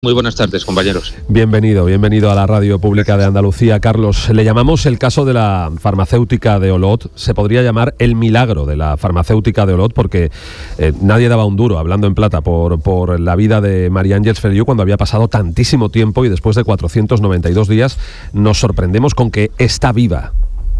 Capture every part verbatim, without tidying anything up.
Muy buenas tardes, compañeros. Bienvenido, bienvenido a la Radio Pública de Andalucía. Carlos, le llamamos el caso de la farmacéutica de Olot. Se podría llamar el milagro de la farmacéutica de Olot, porque eh, nadie daba un duro, hablando en plata, por, por la vida de María Ángeles Feliu cuando había pasado tantísimo tiempo y después de cuatrocientos noventa y dos días nos sorprendemos con que está viva.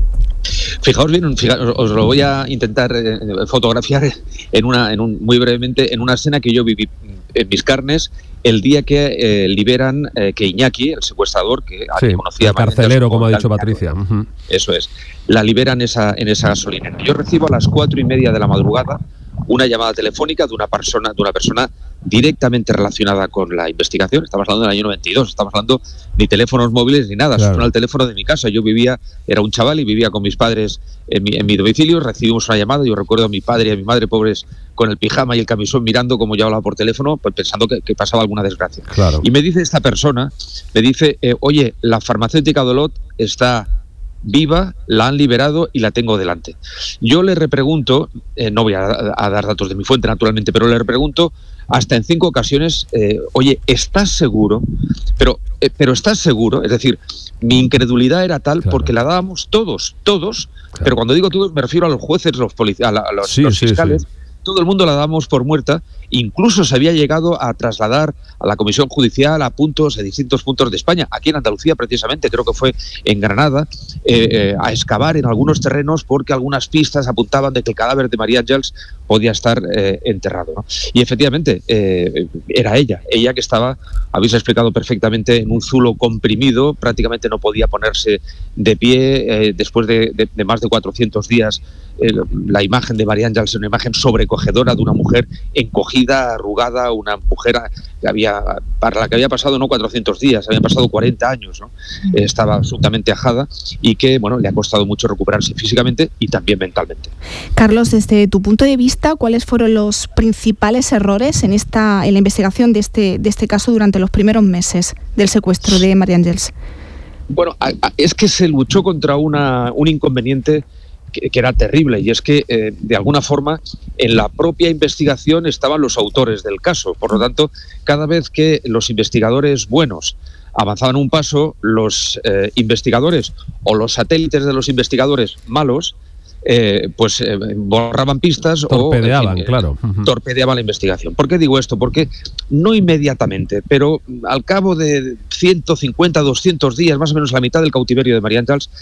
Fijaos bien, fijaos, os lo voy a intentar eh, fotografiar en una, en un, muy brevemente en una escena que yo viví en mis carnes el día que eh, liberan eh, que Iñaki, el secuestrador, que sí, conocía el carcelero, como ha dicho tal, Patricia. Uh-huh. Eso es, la liberan esa, en esa gasolinera. Yo recibo a las cuatro y media de la madrugada una llamada telefónica de una persona, de una persona directamente relacionada con la investigación. Estamos hablando del año noventa y dos, estamos hablando ni teléfonos móviles ni nada, claro. Suena el teléfono de mi casa. Yo vivía, era un chaval y vivía con mis padres en mi, en mi domicilio. Recibimos una llamada, yo recuerdo a mi padre y a mi madre pobres con el pijama y el camisón mirando cómo yo hablaba por teléfono, pues pensando que, que pasaba alguna desgracia. Claro. Y me dice esta persona, me dice, eh, oye, la farmacéutica de Olot está viva, la han liberado y la tengo delante. Yo le repregunto, eh, no voy a, a dar datos de mi fuente naturalmente, pero le repregunto hasta en cinco ocasiones, eh, oye, ¿estás seguro? Pero, eh, pero ¿estás seguro? Es decir, mi incredulidad era tal, claro, porque la dábamos todos, todos, claro. Pero cuando digo todos me refiero a los jueces, los policías, a, la, a los, sí, los sí, fiscales. Sí. Todo el mundo la dábamos por muerta, incluso se había llegado a trasladar a la Comisión Judicial a puntos, a distintos puntos de España, aquí en Andalucía precisamente, creo que fue en Granada, eh, eh, a excavar en algunos terrenos porque algunas pistas apuntaban de que el cadáver de María Ángeles podía estar eh, enterrado, ¿no? Y efectivamente, eh, era ella, ella que estaba, habéis explicado perfectamente, en un zulo comprimido, prácticamente no podía ponerse de pie, eh, después de, de, de más de cuatrocientos días, eh, la imagen de María Ángeles es una imagen sobrecogedora de una mujer encogida, arrugada, una mujer que había, para la que había pasado no cuatrocientos días, habían pasado cuarenta años, ¿no? Eh, estaba absolutamente ajada y que, bueno, le ha costado mucho recuperarse físicamente y también mentalmente. Carlos, desde tu punto de vista, ¿cuáles fueron los principales errores en esta en la investigación de este de este caso durante los primeros meses del secuestro de María Ángeles? Bueno, a, a, es que se luchó contra una, un inconveniente que, que era terrible, y es que, eh, de alguna forma, en la propia investigación estaban los autores del caso. Por lo tanto, cada vez que los investigadores buenos avanzaban un paso, los eh, investigadores o los satélites de los investigadores malos Eh, pues eh, borraban pistas torpedeaban, o en fin, claro. uh-huh. torpedeaban la investigación. ¿Por qué digo esto? Porque no inmediatamente, pero al cabo de ciento cincuenta, doscientos días, más o menos la mitad del cautiverio de María Ángeles,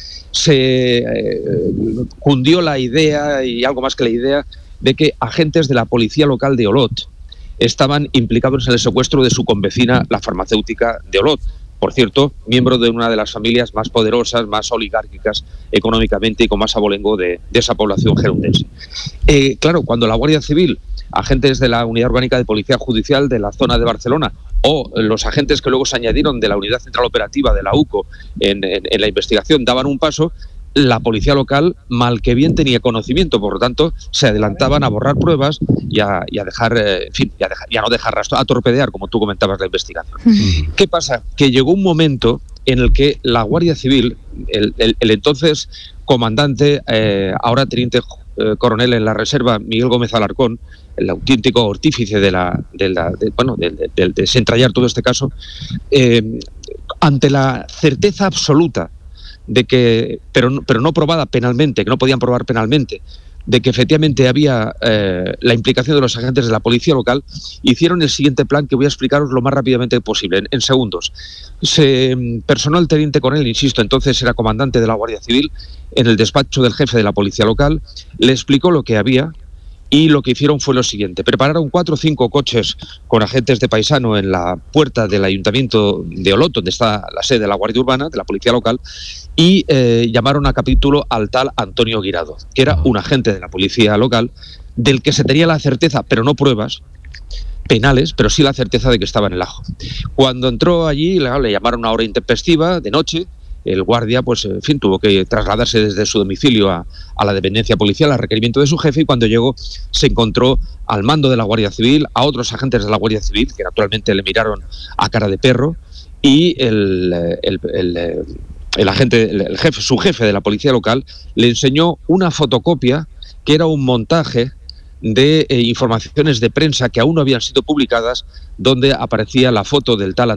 se eh, cundió la idea, y algo más que la idea, de que agentes de la policía local de Olot estaban implicados en el secuestro de su convecina, la farmacéutica de Olot. Por cierto, miembro de una de las familias más poderosas, más oligárquicas económicamente y con más abolengo de, de esa población gerundense. Eh, claro, cuando la Guardia Civil, agentes de la Unidad Orgánica de Policía Judicial de la zona de Barcelona o los agentes que luego se añadieron de la Unidad Central Operativa de la U C O en, en, en la investigación daban un paso, la policía local mal que bien tenía conocimiento, por lo tanto se adelantaban a borrar pruebas y a, y a dejar, eh, en fin, y a, dejar, y a no dejar rastro, a torpedear, como tú comentabas, la investigación. Uh-huh. ¿Qué pasa? Que llegó un momento en el que la Guardia Civil, el, el, el entonces comandante, eh, ahora teniente eh, coronel en la reserva, Miguel Gómez Alarcón, el auténtico artífice de la, de la de, bueno, de, de, de desentrañar todo este caso, eh, ante la certeza absoluta de que, pero, pero no probada penalmente, que no podían probar penalmente, de que efectivamente había eh, la implicación de los agentes de la policía local, hicieron el siguiente plan que voy a explicaros lo más rápidamente posible, en, en segundos. Se personó el teniente coronel, insisto, entonces era comandante de la Guardia Civil, en el despacho del jefe de la policía local, le explicó lo que había. Y lo que hicieron fue lo siguiente: prepararon cuatro o cinco coches con agentes de paisano en la puerta del ayuntamiento de Olot, donde está la sede de la Guardia Urbana, de la policía local, y eh, llamaron a capítulo al tal Antonio Guirado, que era un agente de la policía local, del que se tenía la certeza, pero no pruebas penales, pero sí la certeza de que estaba en el ajo. Cuando entró allí, le, le llamaron a hora intempestiva, de noche. El guardia, pues, en fin, tuvo que trasladarse desde su domicilio a, a la dependencia policial a requerimiento de su jefe, y cuando llegó se encontró al mando de la Guardia Civil, a otros agentes de la Guardia Civil, que naturalmente le miraron a cara de perro, y el, el, el, el agente, el jefe, su jefe de la policía local, le enseñó una fotocopia que era un montaje de eh, informaciones de prensa que aún no habían sido publicadas, donde aparecía la foto del tal